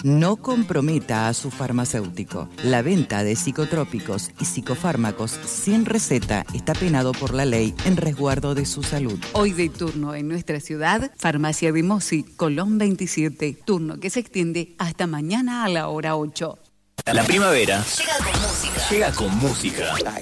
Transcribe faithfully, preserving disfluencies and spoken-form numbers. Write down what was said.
No comprometa a su farmacéutico. La venta de psicotrópicos y psicofármacos sin receta está penado por la ley en resguardo de su salud. Hoy de turno en nuestra ciudad, Farmacia de Mossi, Colón veintisiete. Turno que se extiende hasta mañana a la hora ocho. La primavera llega con música. llega con música.